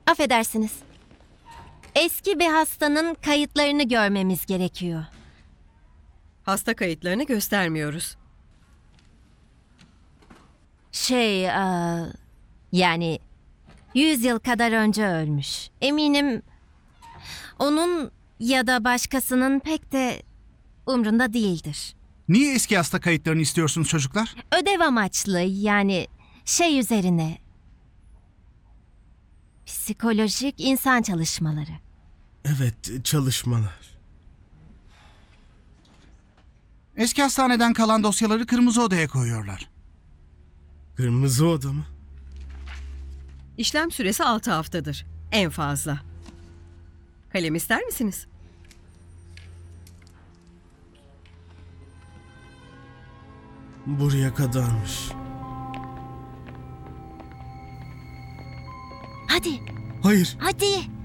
Affedersiniz. Eski bir hastanın kayıtlarını görmemiz gerekiyor. Hasta kayıtlarını göstermiyoruz. Yani 100 yıl kadar önce ölmüş. Eminim onun ya da başkasının pek de umrunda değildir. Niye eski hasta kayıtlarını istiyorsunuz çocuklar? Ödev amaçlı, yani üzerine. Psikolojik insan çalışmaları. Evet, çalışmalar. Eski hastaneden kalan dosyaları kırmızı odaya koyuyorlar. Kırmızı oda mı? İşlem süresi 6 haftadır. En fazla. Kalem ister misiniz? Buraya kadarmış. Hadi, Hayır, hadi.